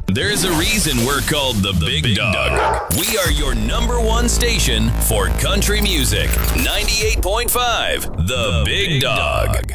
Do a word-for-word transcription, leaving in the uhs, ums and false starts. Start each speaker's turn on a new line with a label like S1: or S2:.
S1: There's a reason we're called the, the Big, Big Dog. Dog. We are your number one station for country music. ninety-eight point five, The, the Big, Big Dog. Dog.